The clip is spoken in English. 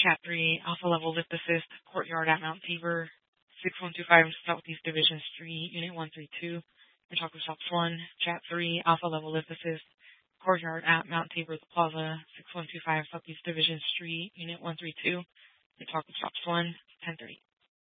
Chat 3, Alpha Level Lift Assist, Courtyard at Mount Tabor, 6125 Southeast Division Street, Unit 132, and Chocolate Shops 1. Chat 3, Alpha Level Lift Assist, Courtyard at Mount Tabor Plaza, 6125 Southeast Division Street, Unit 132, and Chocolate Shops 1, 1030.